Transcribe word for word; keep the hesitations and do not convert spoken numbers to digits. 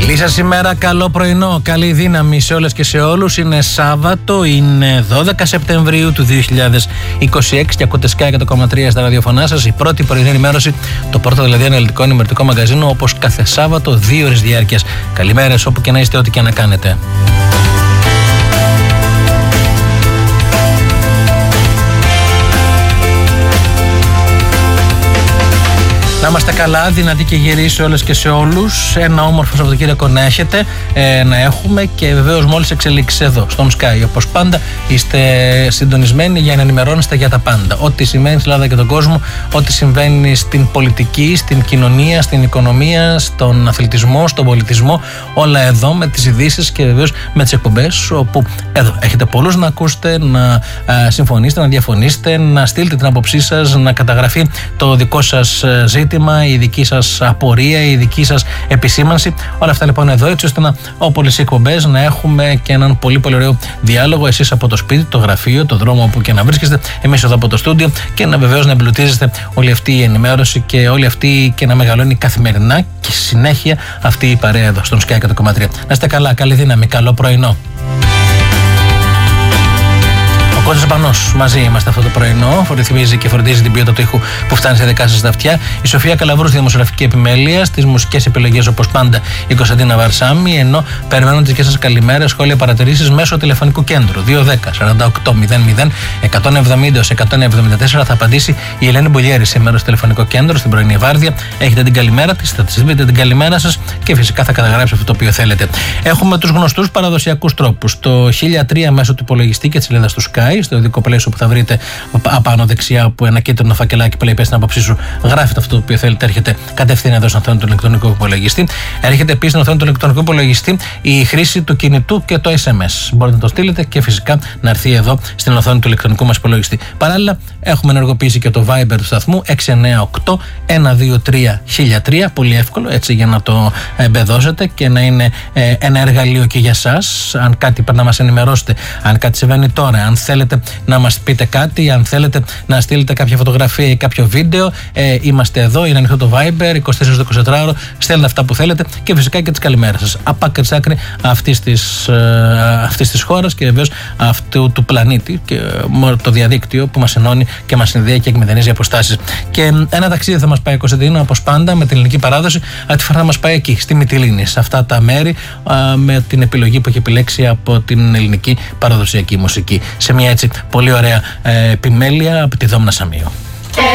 Καλή σας ημέρα, καλό πρωινό, καλή δύναμη σε όλες και σε όλους. Είναι Σάββατο, είναι δώδεκα Σεπτεμβρίου του δύο χιλιάδες είκοσι έξι και ακούτε Sky εκατό κόμμα τρία στα ραδιοφωνά σας. Η πρώτη πρωινή ενημέρωση, το πρώτο δηλαδή αναλυτικό ενημερωτικό μαγαζίνο, όπως κάθε Σάββατο, δύο ώρες διάρκειας. Καλημέρες όπου και να είστε, ό,τι και να κάνετε. Να είμαστε καλά, δυνατοί και γεροί σε όλες και σε όλους. Ένα όμορφο Σαββατοκύριακο να έχετε, ε, να έχουμε και βεβαίως μόλις εξελίξεις εδώ, στον Sky. Όπως πάντα, είστε συντονισμένοι για να ενημερώνεστε για τα πάντα. Ό,τι συμβαίνει στην Ελλάδα και τον κόσμο, ό,τι συμβαίνει στην πολιτική, στην κοινωνία, στην οικονομία, στον αθλητισμό, στον πολιτισμό. Όλα εδώ με τις ειδήσεις και βεβαίως με τις εκπομπές. Όπου εδώ έχετε πολλούς να ακούσετε, να ε, συμφωνήσετε, να διαφωνήσετε, να στείλετε την άποψή σας, να καταγραφεί το δικό σας ζήτημα, η δική σας απορία, η δική σας επισήμανση. Όλα αυτά λοιπόν εδώ, έτσι ώστε να, όπως οι εκπομπές, να έχουμε και έναν πολύ πολύ ωραίο διάλογο. Εσείς από το σπίτι, το γραφείο, το δρόμο όπου και να βρίσκεστε, εμείς εδώ από το στούντιο, και να βεβαίως να εμπλουτίζεστε όλη αυτή η ενημέρωση και όλη αυτή και να μεγαλώνει καθημερινά και συνέχεια αυτή η παρέα εδώ στον Sky εκατό κόμμα τρία. Να είστε καλά, καλή δύναμη, καλό πρωινό. Ο Κώστας Πανός, μαζί είμαστε αυτό το πρωινό. Ρυθμίζει και φροντίζει την ποιότητα του ήχου που φτάνει σε δικά σας τα αυτιά. Η Σοφία Καλαβρού στη δημοσιογραφική επιμέλεια. Στις μουσικές επιλογές, όπως πάντα, η Κωνσταντίνα Βαρσάμι. Ενώ περιμένουν τις δικές σας καλημέρες, σχόλια, παρατηρήσεις μέσω τηλεφωνικού κέντρου δύο ένα μηδέν σαράντα οκτώ μηδέν μηδέν εκατόν εβδομήντα εκατόν εβδομήντα τέσσερα. Θα απαντήσει η Ελένη Μπουλιέρη σήμερα στο τηλεφωνικό κέντρο, στην πρωινή βάρδια. Έχετε την καλημέρα της, θα της πείτε την καλημέρα σας και φυσικά θα καταγράψει αυτό το οποίο θέλετε. Έχουμε τους γνωστούς παραδοσιακούς τρόπους. Το χίλια τρία μέσω του υπολογιστή και τη σελίδα του Sky, στο ειδικό πλαίσιο που θα βρείτε απάνω δεξιά, που ένα κίτρινο φακελάκι που λέει πες την άποψή σου, γράφετε αυτό το οποίο θέλετε, έρχεται κατευθείαν εδώ στην οθόνη του ηλεκτρονικού υπολογιστή. Έρχεται επίσης στην οθόνη του ηλεκτρονικού υπολογιστή η χρήση του κινητού και το ες εμ ες. Μπορείτε να το στείλετε και φυσικά να έρθει εδώ στην οθόνη του ηλεκτρονικού μας υπολογιστή. Παράλληλα, έχουμε ενεργοποιήσει και το Viber του σταθμού έξι εννιά οκτώ ένα δύο τρία χίλια τρία. Πολύ εύκολο, έτσι, για να το εμπεδώσετε και να είναι ε, ένα εργαλείο και για σας. Αν κάτι πρέπει να μας ενημερώσετε, αν κάτι συμβαίνει τώρα, αν θέλετε να μας πείτε κάτι, αν θέλετε να στείλετε κάποια φωτογραφία ή κάποιο βίντεο, ε, είμαστε εδώ. Είναι ανοιχτό το Viber είκοσι τέσσερις ώρες είκοσι τέσσερις ώρο. Στέλνετε αυτά που θέλετε και φυσικά και τις καλημέρες σας. Από άκρη σ' άκρη αυτής της, ε, αυτής της χώρας και βεβαίως αυτού του πλανήτη, και ε, το διαδίκτυο που μας ενώνει και μας συνδέει και εκμηδενίζει αποστάσεις. Και ε, ένα ταξίδι θα μας πάει, Κωνσταντίνο, όπως πάντα, με την ελληνική παράδοση. Αυτή τη φορά θα μας πάει εκεί, στη Μυτιλήνη, σε αυτά τα μέρη, ε, με την επιλογή που έχει επιλέξει από την ελληνική παραδοσιακή μουσική. Σε μια έτσι πολύ ωραία ε, επιμέλεια από τη Δόμνα Σαμίου.